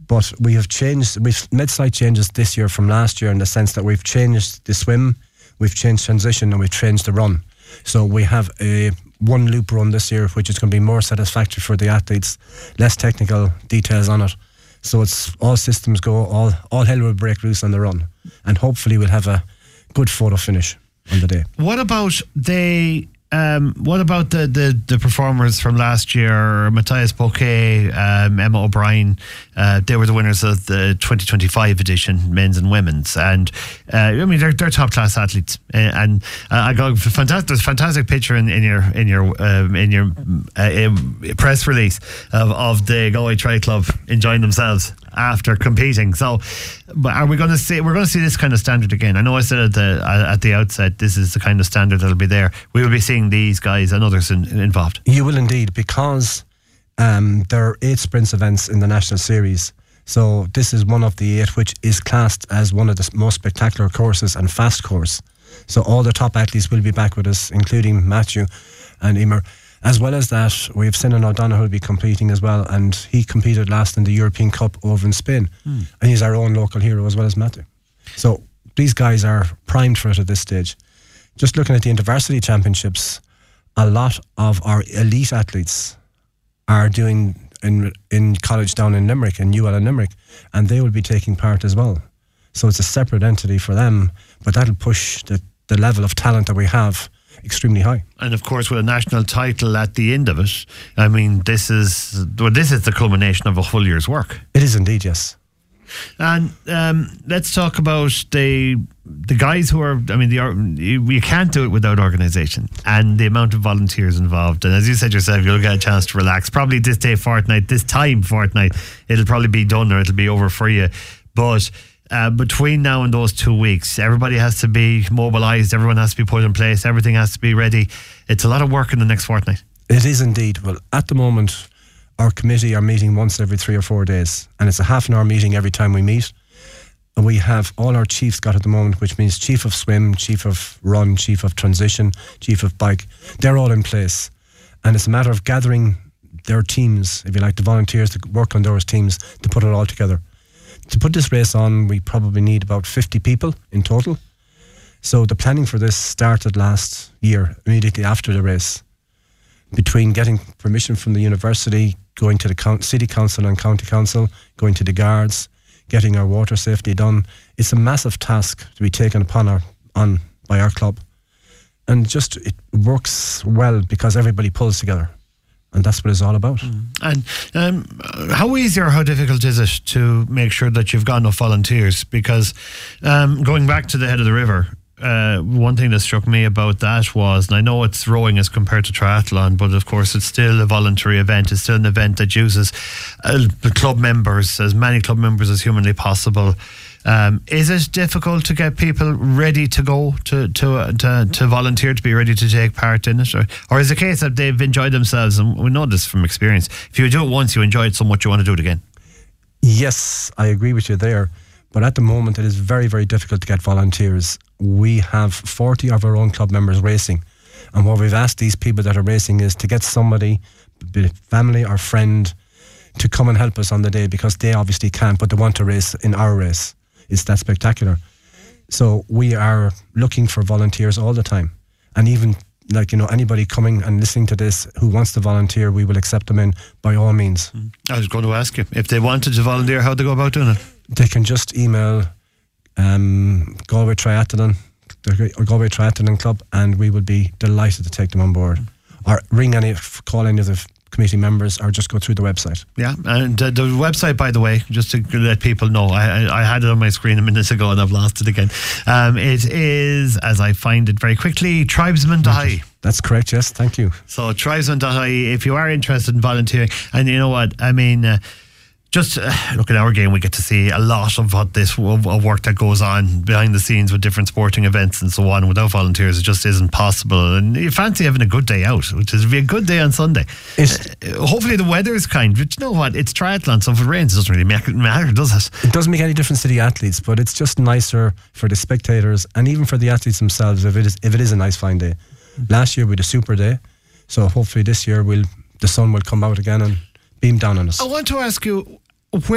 But we've made slight changes this year from last year in the sense that we've changed the swim, we've changed transition, and we've changed the run. So we have a one loop run this year, which is going to be more satisfactory for the athletes, less technical details on it. So it's all systems go, all hell will break loose on the run. And hopefully we'll have a good photo finish on the day. What about the performers from last year? Matthias Bouquet, Emma O'Brien, they were the winners of the 2025 edition, men's and women's, and I mean they're top class athletes. And I got there's a fantastic picture in your press release of the Galway Trail Club enjoying themselves after competing. So, but we're going to see this kind of standard again? I know I said at the outset this is the kind of standard that'll be there. We will be seeing these guys and others involved. You will indeed, because there are 8 sprints events in the national series. So this is one of the 8 which is classed as one of the most spectacular courses and fast course. So all the top athletes will be back with us, including Matthew and Emer. As well as that, we have Sinan O'Donoghue will be competing as well, and he competed last in the European Cup over in Spain. And he's our own local hero as well as Matthew. So these guys are primed for it at this stage. Just looking at the InterVarsity Championships, a lot of our elite athletes are doing in college down in Limerick, in UL in Limerick, and they will be taking part as well. So it's a separate entity for them, but that'll push the level of talent that we have extremely high. And of course, with a national title at the end of it, I mean, this is the culmination of a whole year's work. It is indeed, yes. And let's talk about the guys who are, I mean, you can't do it without organisation and the amount of volunteers involved. And as you said yourself, you'll get a chance to relax. Probably this time fortnight, it'll probably be done or it'll be over for you. But between now and those 2 weeks, everybody has to be mobilised, everyone has to be put in place, everything has to be ready. It's a lot of work in the next fortnight. It is indeed. Well, at the moment, our committee are meeting once every 3 or 4 days, and it's a half an hour meeting every time we meet. And we have all our chiefs got at the moment, which means chief of swim, chief of run, chief of transition, chief of bike. They're all in place. And it's a matter of gathering their teams, if you like, the volunteers to work on those teams to put it all together. To put this race on, we probably need about 50 people in total. So the planning for this started last year, immediately after the race. Between getting permission from the university, going to the city council and county council, going to the guards, getting our water safety done. It's a massive task to be taken upon by our club. And just it works well because everybody pulls together. And that's what it's all about. And how easy or how difficult is it to make sure that you've got enough volunteers? Because going back to the head of the river, one thing that struck me about that was, and I know it's rowing as compared to triathlon, but of course it's still a voluntary event. It's still an event that uses the club members, as many club members as humanly possible. Is it difficult to get people ready to go to volunteer, to be ready to take part in it, or is it a case that they've enjoyed themselves? And we know this from experience. If you do it once, you enjoy it so much you want to do it again. Yes, I agree with you there. But at the moment, it is very, very difficult to get volunteers. We have 40 of our own club members racing. And what we've asked these people that are racing is to get somebody, be it family or friend, to come and help us on the day, because they obviously can't, but they want to race in our race. It's that spectacular. So we are looking for volunteers all the time. And even, anybody coming and listening to this who wants to volunteer, we will accept them in by all means. I was going to ask you, if they wanted to volunteer, how'd they go about doing it? They can just email Galway Triathlon or Galway Triathlon Club, and we will be delighted to take them on board. Or call any of the committee members, or just go through the website. Yeah, and the website, by the way, just to let people know, I had it on my screen a minute ago and I've lost it again. It is, as I find it very quickly, tribesman.ie. That's correct, yes, thank you. So tribesman.ie, if you are interested in volunteering. And you know what, I mean, just look at our game, we get to see a lot of work that goes on behind the scenes with different sporting events and so on. Without volunteers, it just isn't possible. And you fancy having a good day out, which is be a good day on Sunday. Hopefully the weather is kind, but you know what, it's triathlon, so if it rains, it doesn't really matter, does it? It doesn't make any difference to the athletes, but it's just nicer for the spectators and even for the athletes themselves if it is a nice fine day. Last year we had a super day, so hopefully this year the sun will come out again and beam down on us. I want to ask you,